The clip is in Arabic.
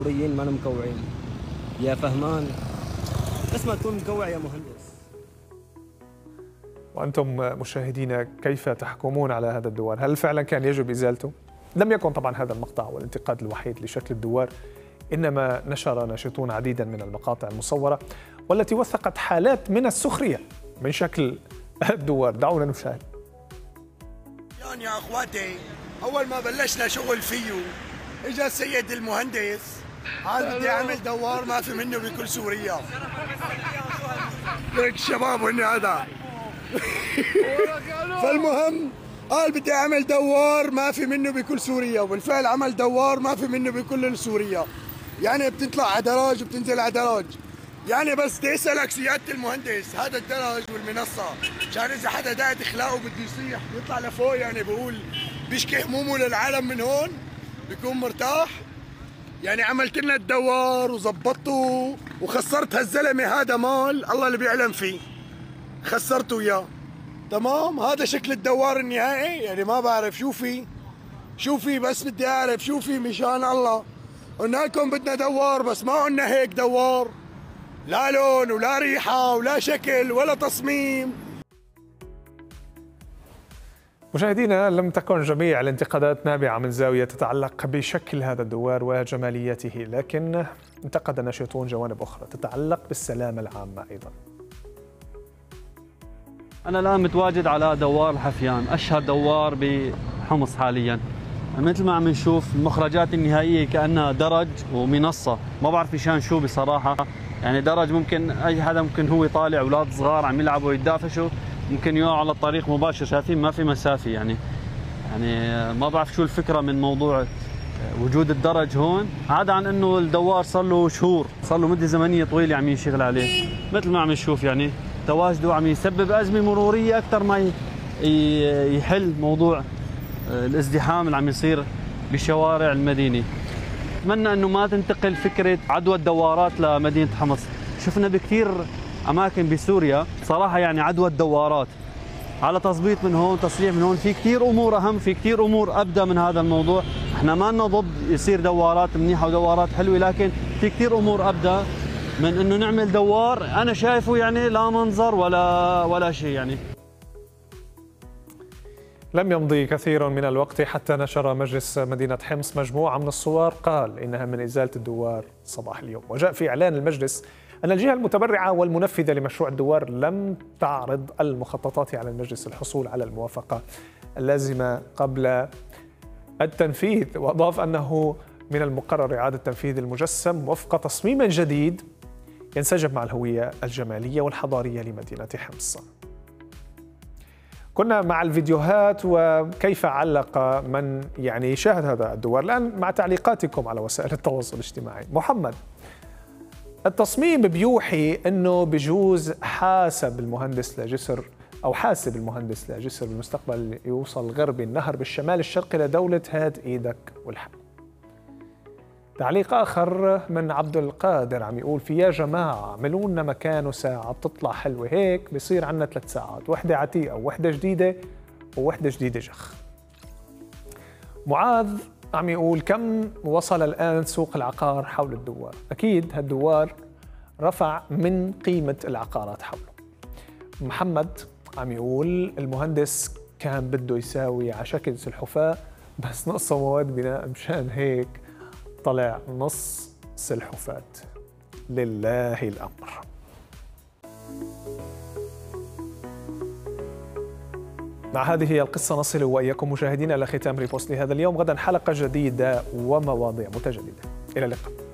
الدوريين ما مكوعين يا فهمان، بس ما تكون مكوع يا مهندس. وأنتم مشاهدين كيف تحكمون على هذا الدوار؟ هل فعلا كان يجب إزالته؟ لم يكن طبعا هذا المقطع والانتقاد الوحيد لشكل الدوار، إنما نشر ناشطون عديدا من المقاطع المصورة والتي وثقت حالات من السخرية من شكل الدوار. دعونا نشاهد. يا اخواتي، اول ما بلشنا شغل فيه اجى السيد المهندس قال بدي اعمل دوار ما في منه بكل سوريا. ليك الشباب هن هذا. فالمهم قال بدي اعمل دوار ما في منه بكل سوريا، وبالفعل عمل دوار ما في منه بكل سوريا. يعني بتطلع على درج وبتنزل على درج. يعني بس بدي اسالك سياده المهندس، هذا الدرج والمنصه عشان اذا حدا داعي اخلاقه بده يصيح يطلع لفوق، يعني بقول بيشكي همومه للعالم من هون بيكون مرتاح. يعني عملت لنا الدوار وظبطته وخسرت هالزلمه هذا مال الله اللي بيعلم فيه، خسرته اياه. تمام، هذا شكل الدوار النهائي. يعني ما بعرف شو في بس بدي اعرف شو في مشان الله. قلنا لكم بدنا دوار بس ما قلنا هيك دوار، لا لون ولا ريحه ولا شكل ولا تصميم. مشاهدينا، لم تكن جميع الانتقادات نابعة من زاوية تتعلق بشكل هذا الدوار وجماليته، لكن انتقد الناشطون جوانب أخرى تتعلق بالسلامة العامة أيضا. أنا الآن متواجد على دوار الحفيان، أشهر دوار بحمص حاليا. مثل ما عم نشوف المخرجات النهائية كأنها درج ومنصة، ما بعرف مشان شو بصراحة. يعني درج ممكن أي حدا ممكن هو طالع، أولاد صغار عم يلعبوا ويتدافشوا ممكن يقعوا على الطريق مباشر، شايفين ما في مسافة. يعني ما بعرف شو الفكرة من موضوع وجود الدرج هون، عدا عن انه الدوار صار له شهور، صار له مدة زمنية طويلة عم يشتغل عليه. مثل ما عم نشوف يعني تواجده عم يسبب أزمة مرورية أكثر ما يحل موضوع الازدحام اللي عم يصير بشوارع المدينة. أتمنى أنه ما تنتقل فكرة عدوى الدوارات لمدينة حمص. شفنا بكثير أماكن بسوريا صراحة يعني عدوى الدوارات، على تظبيط من هون تصليح من هون. في كثير أمور أهم، في كثير أمور أبدى من هذا الموضوع. احنا ما لنا ضد يصير دوارات منيحة ودوارات حلوة، لكن في كثير أمور أبدى من أنه نعمل دوار أنا شايفه يعني لا منظر ولا شيء. يعني لم يمضي كثير من الوقت حتى نشر مجلس مدينة حمص مجموعة من الصور قال إنها من إزالة الدوار صباح اليوم. وجاء في إعلان المجلس أن الجهة المتبرعة والمنفذة لمشروع الدوار لم تعرض المخططات على المجلس للحصول على الموافقة اللازمة قبل التنفيذ. وأضاف أنه من المقرر إعادة تنفيذ المجسم وفق تصميم جديد ينسجم مع الهوية الجمالية والحضارية لمدينة حمص. كنا مع الفيديوهات وكيف علق من يعني شاهد هذا الدوار. الآن مع تعليقاتكم على وسائل التواصل الاجتماعي. محمد: التصميم بيوحي أنه بجوز حاسب المهندس لجسر بالمستقبل يوصل غربي النهر بالشمال الشرقي لدولة هات إيدك والحق. تعليق آخر من عبد القادر عم يقول: في يا جماعة اعملوا لنا مكان وساعة بتطلع حلوة، هيك بصير عنا 3 ساعات، وحدة عتيقة ووحدة جديدة ووحدة جديدة جخ. معاذ عم يقول: كم وصل الآن سوق العقار حول الدوار؟ أكيد هالدوار رفع من قيمة العقارات حوله. محمد عم يقول: المهندس كان بده يساوي على شكل سلحفاة بس نقصه مواد بناء، مشان هيك طلع نص سلحفاة. لله الأمر. مع هذه القصة نصل وإياكم مشاهدينا إلى ختام ريبوست لهذا اليوم. غدا حلقة جديدة ومواضيع متجددة. إلى اللقاء.